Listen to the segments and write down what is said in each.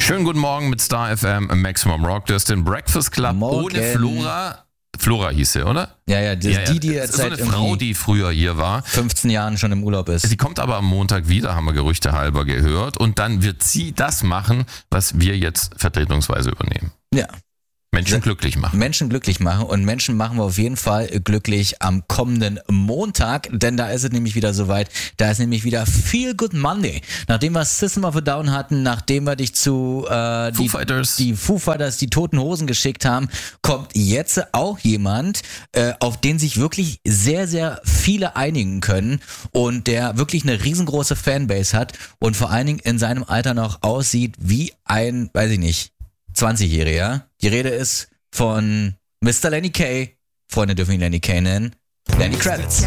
Schönen guten Morgen mit Star FM Maximum Rock. Du hast den Breakfast Club ohne Flora. Flora hieß sie, oder? Ja, die jetzt so eine Frau, die früher hier war. 15 Jahren schon im Urlaub ist. Sie kommt aber am Montag wieder, haben wir Gerüchte halber gehört. Und dann wird sie das machen, was wir jetzt vertretungsweise übernehmen. Ja. Menschen glücklich machen. Menschen glücklich machen, und Menschen machen wir auf jeden Fall glücklich am kommenden Montag, denn da ist es nämlich wieder soweit. Da ist nämlich wieder Feel Good Monday. Nachdem wir System of a Down hatten, nachdem wir dich zu die Foo Fighters, die Toten Hosen geschickt haben, kommt jetzt auch jemand, auf den sich wirklich sehr, sehr viele einigen können und der wirklich eine riesengroße Fanbase hat und vor allen Dingen in seinem Alter noch aussieht wie ein, weiß ich nicht, 20-Jähriger. Die Rede ist von Mr. Lenny Kaye. Freunde dürfen ihn Lenny Kaye nennen. Lenny Kravitz.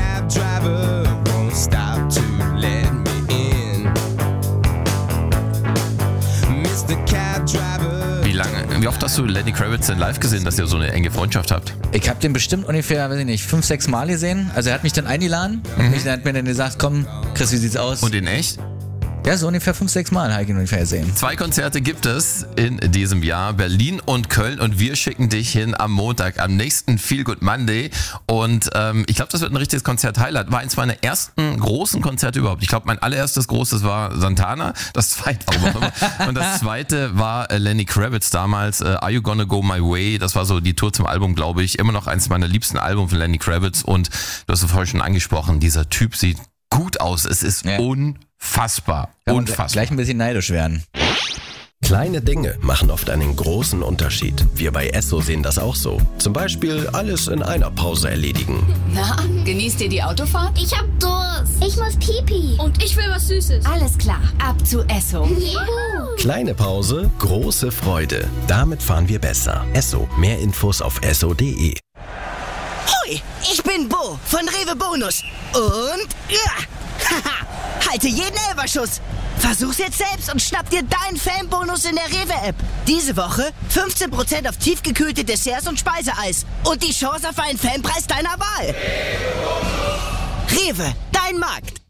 Wie oft hast du Lenny Kravitz denn live gesehen, dass ihr so eine enge Freundschaft habt? Ich habe den bestimmt ungefähr, weiß ich nicht, 5-6 Mal gesehen. Also er hat mich dann eingeladen. Hat mir dann gesagt, komm, Chris, wie sieht's aus? Und in echt? Ja, so ungefähr 5-6 Mal habe ich ihn ungefähr gesehen. 2 Konzerte gibt es in diesem Jahr, Berlin und Köln, und wir schicken dich hin am Montag, am nächsten Feel Good Monday, und ich glaube, das wird ein richtiges Konzert-Highlight. War eins meiner ersten großen Konzerte überhaupt. Ich glaube, mein allererstes großes war Santana, das zweite und das zweite war Lenny Kravitz damals, Are You Gonna Go My Way, das war so die Tour zum Album, glaube ich, immer noch eins meiner liebsten Alben von Lenny Kravitz, und du hast es vorhin schon angesprochen, dieser Typ sieht gut aus, es ist unfassbar. Gleich ein bisschen neidisch werden. Kleine Dinge machen oft einen großen Unterschied. Wir bei Esso sehen das auch so. Zum Beispiel alles in einer Pause erledigen. Na, genießt ihr die Autofahrt? Ich hab Durst. Ich muss pipi. Und ich will was Süßes. Alles klar, ab zu Esso. Juhu. Kleine Pause, große Freude. Damit fahren wir besser. Esso. Mehr Infos auf esso.de. Hoi, ich bin Bo von Rewe Bonus. Und halte jeden Elferschuss. Versuch's jetzt selbst und schnapp dir deinen Fanbonus in der Rewe-App. Diese Woche 15% auf tiefgekühlte Desserts und Speiseeis. Und die Chance auf einen Fanpreis deiner Wahl. Rewe, dein Markt.